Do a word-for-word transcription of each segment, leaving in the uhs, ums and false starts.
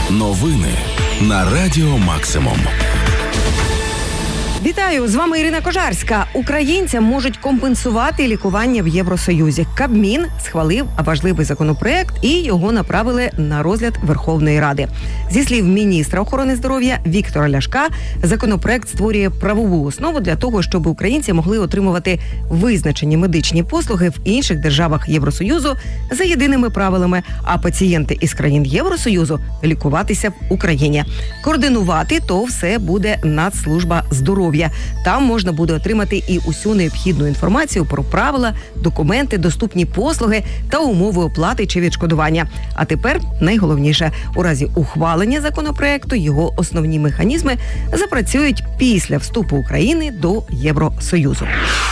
Новини на Радіо Максимум. Вітаю, з вами Ірина Кожарська. Українцям можуть компенсувати лікування в Євросоюзі. Кабмін схвалив важливий законопроект і його направили на розгляд Верховної Ради. Зі слів міністра охорони здоров'я Віктора Ляшка, законопроект створює правову основу для того, щоб українці могли отримувати визначені медичні послуги в інших державах Євросоюзу за єдиними правилами, а пацієнти із країн Євросоюзу лікуватися в Україні. Координувати то все буде Нацслужба здоров'я. Там можна буде отримати і усю необхідну інформацію про правила, документи, доступні послуги та умови оплати чи відшкодування. А тепер найголовніше – у разі ухвалення законопроекту його основні механізми запрацюють після вступу України до Євросоюзу.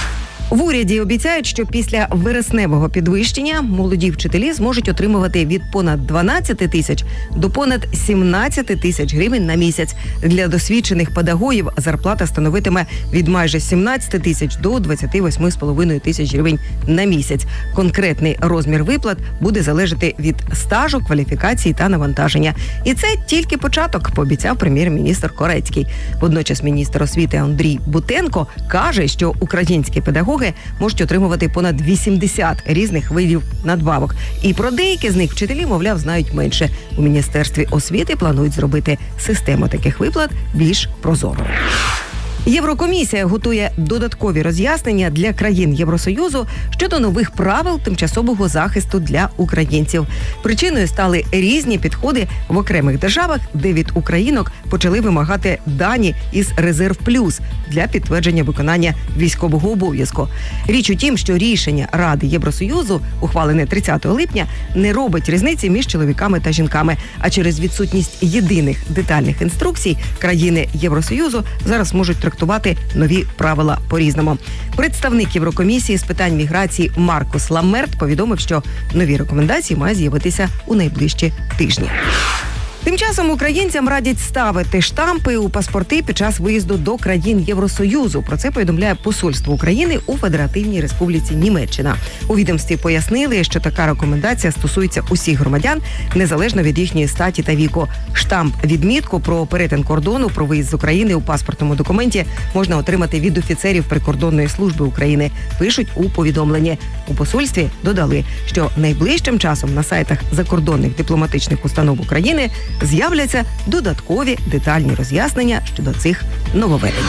В уряді обіцяють, що після вересневого підвищення молоді вчителі зможуть отримувати від понад дванадцять тисяч до понад сімнадцять тисяч гривень на місяць. Для досвідчених педагогів зарплата становитиме від майже сімнадцять тисяч до двадцять вісім з половиною тисяч гривень на місяць. Конкретний розмір виплат буде залежати від стажу, кваліфікації та навантаження. І це тільки початок, пообіцяв прем'єр-міністр Корецький. Водночас міністр освіти Андрій Бутенко каже, що українські педагоги можуть отримувати понад вісімдесят різних видів надбавок. І про деякі з них вчителі, мовляв, знають менше. У Міністерстві освіти планують зробити систему таких виплат більш прозорою. Єврокомісія готує додаткові роз'яснення для країн Євросоюзу щодо нових правил тимчасового захисту для українців. Причиною стали різні підходи в окремих державах, де від українок почали вимагати дані із «Резерв плюс» для підтвердження виконання військового обов'язку. Річ у тім, що рішення Ради Євросоюзу, ухвалене тридцятого липня, не робить різниці між чоловіками та жінками, а через відсутність єдиних детальних інструкцій країни Євросоюзу зараз можуть трактувати нові правила по-різному. Представник Єврокомісії з питань міграції Маркус Ламмерт повідомив, що нові рекомендації мають з'явитися у найближчі тижні. Тим часом українцям радять ставити штампи у паспорти під час виїзду до країн Євросоюзу. Про це повідомляє Посольство України у Федеративній Республіці Німеччина. У відомстві пояснили, що така рекомендація стосується усіх громадян, незалежно від їхньої статі та віку. Штамп-відмітку про перетин кордону, про виїзд з України у паспортному документі можна отримати від офіцерів прикордонної служби України, пишуть у повідомленні. У посольстві додали, що найближчим часом на сайтах закордонних дипломатичних установ України з'являться додаткові детальні роз'яснення щодо цих нововведень.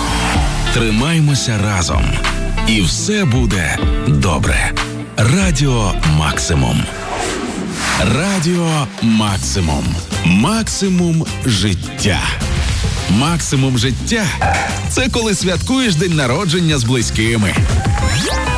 Тримаймося разом. І все буде добре. Радіо Максимум. Радіо Максимум. Максимум життя. Максимум життя – це коли святкуєш день народження з близькими.